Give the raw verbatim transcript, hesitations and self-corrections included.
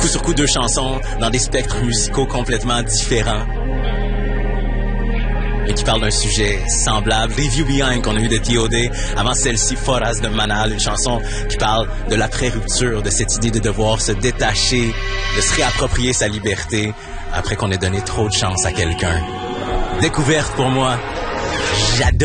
coup sur coup, deux chansons dans des spectres musicaux complètement différents et qui parlent d'un sujet semblable. Leave You Behind qu'on a eu de T O D. Avant celle-ci, Foras de Manal, une chanson qui parle de l'après-rupture, de cette idée de devoir se détacher, de se réapproprier sa liberté après qu'on ait donné trop de chance à quelqu'un. Découverte pour moi. J'adore.